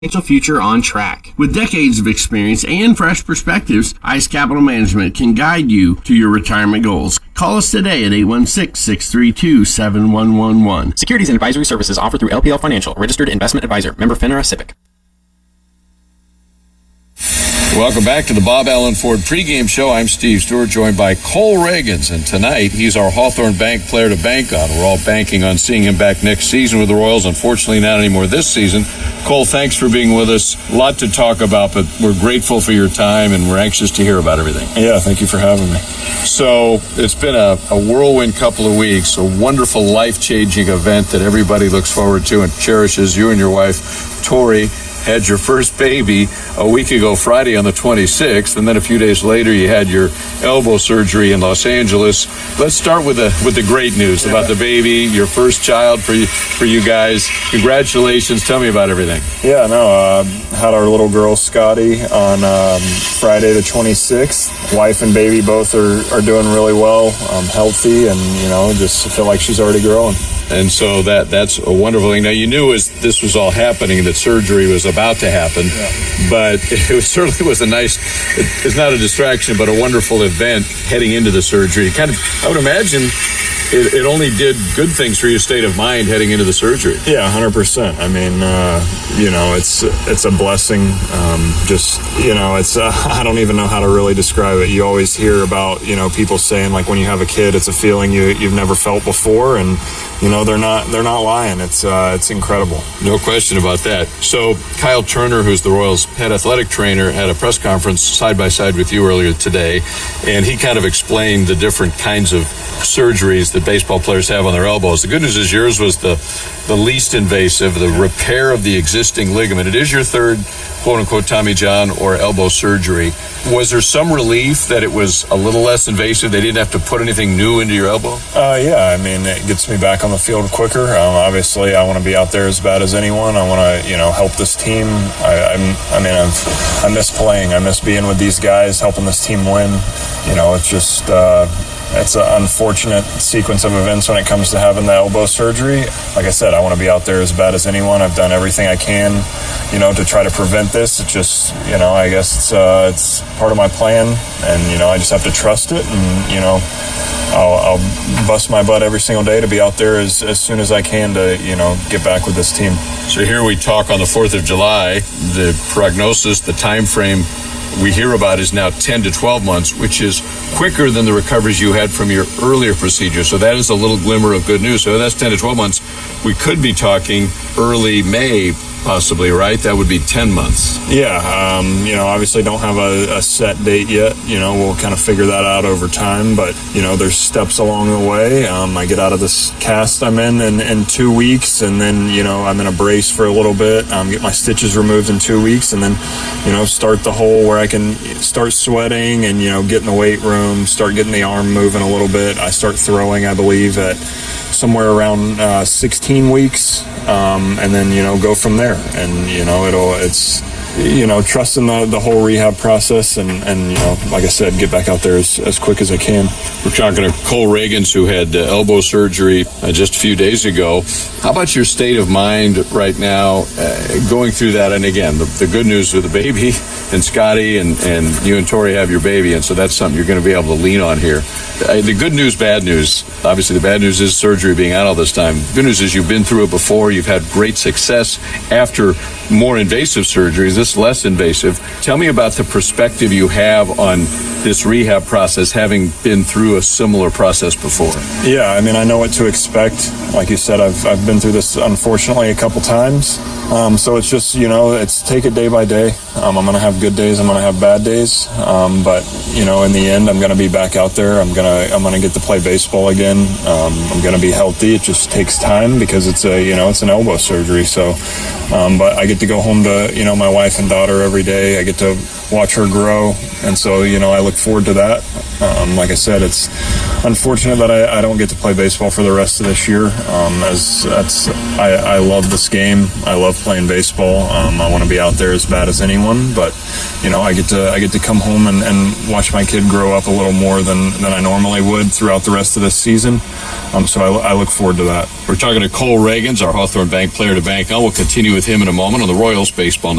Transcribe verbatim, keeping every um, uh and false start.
financial future on track. With decades of experience and fresh perspectives, ICE Capital Management can guide you to your retirement goals. Call us today at eight one six, six three two, seven one one one. Securities and advisory services offered through L P L Financial, registered investment advisor, member FINRA SIPC. Welcome back to the Bob Allen Ford pregame show. I'm Steve Stewart, joined by Cole Reagans, and tonight he's our Hawthorne Bank player to bank on. We're all banking on seeing him back next season with the Royals. Unfortunately, not anymore this season. Cole, thanks for being with us. A lot to talk about, but we're grateful for your time, and we're anxious to hear about everything. Yeah, thank you for having me. So it's been a, a whirlwind couple of weeks, a wonderful, life-changing event that everybody looks forward to and cherishes. You and your wife, Tori, had your first baby a week ago Friday on the twenty-sixth, and then a few days later you had your elbow surgery in Los Angeles. Let's start with the with the great news about the baby, your first child for you, for you guys. Congratulations. Tell me about everything. Yeah, no, uh, had our little girl Scotty on um, Friday the twenty-sixth. Wife and baby both are, are doing really well, um, healthy, and, you know, just feel like she's already growing. And so that that's a wonderful thing. Now, you knew as this was all happening that surgery was about to happen, yeah. But it was, certainly was a nice, it, it's not a distraction, but a wonderful event heading into the surgery. Kind of, I would imagine it, it only did good things for your state of mind heading into the surgery. Yeah, one hundred percent. I mean, uh, you know, it's it's a blessing. Um, just, you know, it's uh, I don't even know how to really describe it. You always hear about, you know, people saying, like, when you have a kid, it's a feeling you, you've never felt before, and, you know, they're not they're not lying. It's uh, it's incredible. No question about that. So Kyle Turner, who's the Royals' head athletic trainer, had a press conference side by side with you earlier today, and he kind of explained the different kinds of surgeries that baseball players have on their elbows. The good news is yours was the the least invasive, the repair of the existing ligament. It is your third, quote unquote, Tommy John or elbow surgery. Was there some relief that it was a little less invasive? They didn't have to put anything new into your elbow? Uh, yeah, I mean, it gets me back on the field quicker. Um, obviously, I want to be out there as bad as anyone. I want to, you know, help this team. I, I'm, I mean, I've, I miss playing. I miss being with these guys, helping this team win. You know, it's just, uh, it's an unfortunate sequence of events when it comes to having the elbow surgery. Like I said, I want to be out there as bad as anyone. I've done everything I can, you know, to try to prevent this. It's just, you know, I guess it's uh, it's part of my plan, and, you know, I just have to trust it, and, you know, I'll, I'll bust my butt every single day to be out there as, as soon as I can to, you know, get back with this team. So here we talk on the fourth of July. The prognosis, the time frame we hear about is now ten to twelve months, which is quicker than the recoveries you had from your earlier procedure. So that is a little glimmer of good news. So that's ten to twelve months. We could be talking early May, possibly, right? That would be ten months. Yeah, um, you know, obviously don't have a, a set date yet. You know, we'll kind of figure that out over time, but, you know, there's steps along the way. Um, I get out of this cast I'm in, in in two weeks, and then, you know, I'm in a brace for a little bit, um, get my stitches removed in two weeks, and then, you know, start the whole where I can start sweating and, you know, get in the weight room, start getting the arm moving a little bit. I start throwing, I believe, at somewhere around uh, sixteen weeks, um, and then, you know, go from there. And, you know, it'll, it's, you know, trusting the, the whole rehab process, and, and, you know, like I said, get back out there as, as quick as I can. We're talking to Cole Reagans, who had uh, elbow surgery uh, just a few days ago. How about your state of mind right now, uh, going through that? And again, the, the good news with the baby and Scotty, and, and you and Tori have your baby, and so that's something you're going to be able to lean on here. Uh, the good news, bad news. Obviously, the bad news is surgery being out all this time. The good news is you've been through it before. You've had great success after more invasive surgeries. This less invasive. Tell me about the perspective you have on this rehab process, having been through a similar process before. Yeah, I mean, I know what to expect. Like you said, I've I've been through this, unfortunately, a couple times. Um, so it's just, you know, it's take it day by day. Um, I'm going to have good days. I'm going to have bad days. Um, but, you know, in the end, I'm going to be back out there. I'm going to I'm going to get to play baseball again. Um, I'm going to be healthy. It just takes time because it's a, you know, it's an elbow surgery. So, um, but I get to go home to, you know, my wife and daughter every day. I get to watch her grow. And so, you know, I look forward to that. Um, like I said, it's unfortunate that I, I don't get to play baseball for the rest of this year. Um, as that's, I, I love this game. I love playing baseball. Um, I want to be out there as bad as anyone, but you know, I get to I get to come home and, and watch my kid grow up a little more than, than I normally would throughout the rest of this season. Um, so I, I look forward to that. We're talking to Cole Reagans, our Hawthorne Bank player to bank on. We'll continue with him in a moment on the Royals Baseball